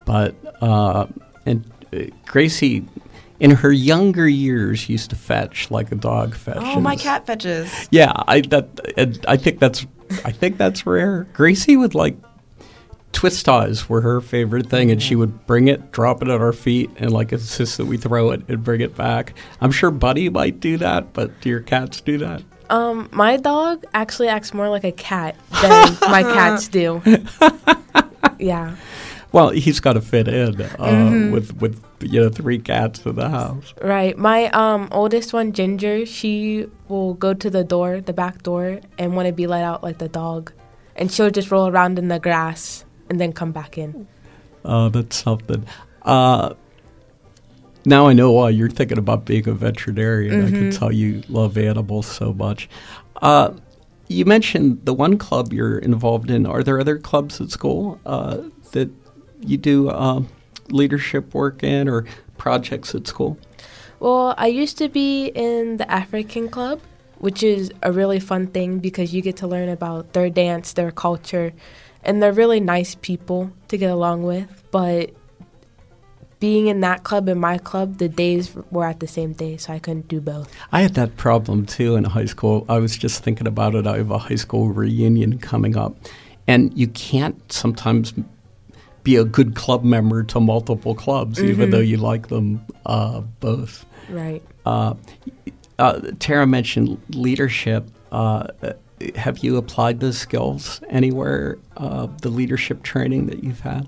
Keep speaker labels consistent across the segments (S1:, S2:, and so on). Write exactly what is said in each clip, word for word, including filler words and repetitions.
S1: but uh, and uh, Gracie, in her younger years, used to fetch like a dog fetches.
S2: Oh, my cat fetches.
S1: Yeah, I that and I think that's I think that's rare. Gracie would like twist ties were her favorite thing, and she would bring it, drop it at our feet, and like insist that we throw it and bring it back. I'm sure Buddy might do that, but do your cats do that?
S3: Um, my dog actually acts more like a cat than my cats do. Yeah.
S1: Well, he's got to fit in uh,
S3: Mm-hmm.
S1: with with you know three cats in the house.
S3: Right. My um oldest one, Ginger, she will go to the door, the back door, and want to be let out like the dog. And she'll just roll around in the grass and then come back in.
S1: Uh, that's something. Uh, now I know why you're thinking about being a veterinarian.
S3: Mm-hmm.
S1: I can tell you love animals so much. Uh, you mentioned the one club you're involved in. Are there other clubs at school uh, that you do uh, leadership work in or projects at school?
S3: Well, I used to be in the African Club, which is a really fun thing because you get to learn about their dance, their culture, and they're really nice people to get along with. But being in that club and my club, the days were at the same day, so I couldn't do both.
S1: I had that problem, too, in high school. I was just thinking about it. I have a high school reunion coming up, and you can't sometimes be a good club member to multiple clubs, mm-hmm. even though you like them uh, both.
S3: Right.
S1: Uh, uh, Tara mentioned leadership. Uh, have you applied those skills anywhere, uh, the leadership training that you've had?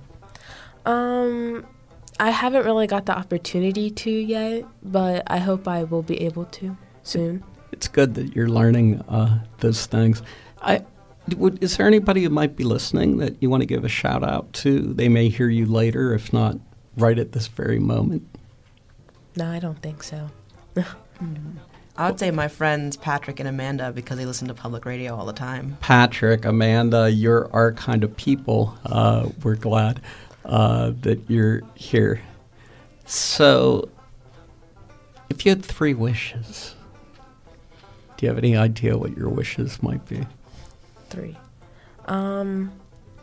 S3: Um, I haven't really got the opportunity to yet, but I hope I will be able to soon.
S1: It's good that you're learning uh, those things. I would, is there anybody who might be listening that you want to give a shout out to? They may hear you later, if not right at this very moment.
S3: No, I don't think so.
S2: mm. I would say my friends Patrick and Amanda because they listen to public radio all the time.
S1: Patrick, Amanda, you're our kind of people. Uh, we're glad uh, that you're here. So, if you had three wishes, do you have any idea what your wishes might be?
S3: Three. Um,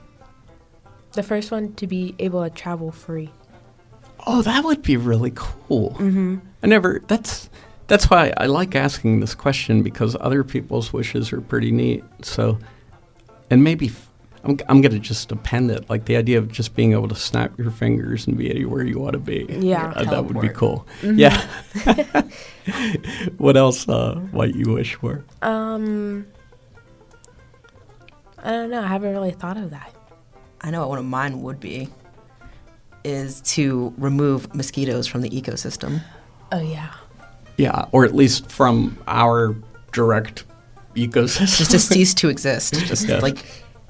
S3: the first one, to be able to travel free.
S1: Oh, that would be really cool.
S3: Mm-hmm.
S1: I never, that's... That's why I like asking this question, because other people's wishes are pretty neat. So, and maybe f- I'm, I'm going to just append it, like the idea of just being able to snap your fingers and be anywhere you want to be.
S3: Yeah.
S1: Uh, that would be cool.
S3: Mm-hmm.
S1: Yeah. What else uh, might you wish for?
S3: Um, I don't know. I haven't really thought of that.
S2: I know what one of mine would be, is to remove mosquitoes from the ecosystem.
S3: Oh, yeah.
S1: Yeah, or at least from our direct ecosystem.
S2: Just to cease to exist. Just
S1: yeah.
S2: like.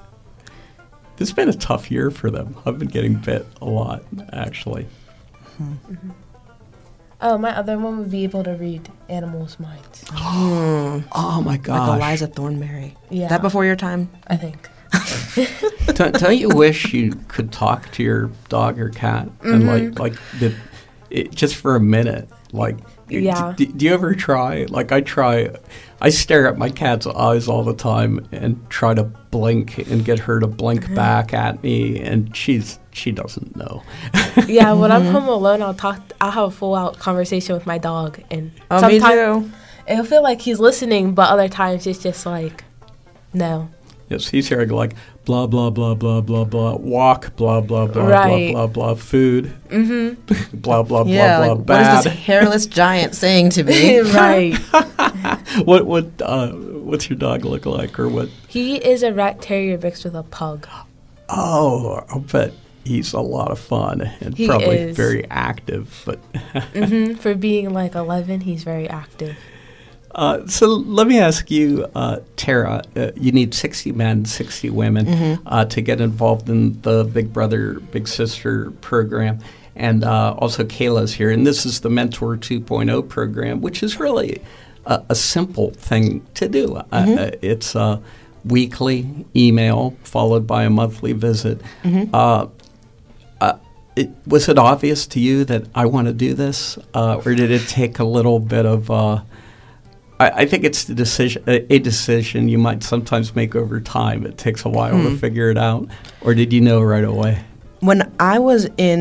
S1: It's been a tough year for them. I've been getting bit a lot, actually.
S3: Mm-hmm. Mm-hmm. Oh, my other one would be able to read animals' minds.
S2: Mm.
S1: Oh, my gosh.
S2: Like Eliza Thornberry.
S3: Yeah.
S2: That before your time?
S3: I think.
S1: don't, don't you wish you could talk to your dog or cat
S3: Mm-hmm.
S1: and like like the, it, just for a minute? Like,
S3: yeah.
S1: Do, do you ever try? Like, I try. I stare at my cat's eyes all the time and try to blink and get her to blink mm-hmm. back at me, and she's she doesn't know.
S3: Yeah, when I'm home alone, I'll talk. I'll have a full out conversation with my dog, and
S2: oh, me too.
S3: It'll feel like he's listening, but other times it's just like, no.
S1: Yes, he's hearing like blah blah blah blah blah blah walk blah blah blah
S3: right.
S1: blah blah blah food
S3: mm-hmm.
S1: blah blah
S2: yeah,
S1: blah
S2: like,
S1: blah bad.
S2: What is this hairless giant saying to me?
S3: Right.
S1: what what uh, what's your dog look like, or what?
S3: He is a rat terrier mixed with a pug.
S1: Oh, I bet he's a lot of fun and
S3: he
S1: probably
S3: is.
S1: very active. But
S3: mm-hmm. For being like eleven, he's very active.
S1: Uh, so let me ask you, uh, Tara, uh, you need sixty men, sixty women mm-hmm. uh, to get involved in the Big Brother, Big Sister program. And uh, also Kayla's here. And this is the Mentor two point oh program, which is really a, a simple thing to do. Mm-hmm. Uh, it's a weekly email followed by a monthly visit. Mm-hmm. Uh, uh, it, was it obvious to you that I want to do this? Uh, or did it take a little bit of... Uh, I think it's the decision, a decision you might sometimes make over time. It takes a while mm-hmm. to figure it out. Or did you know right away?
S2: When I was in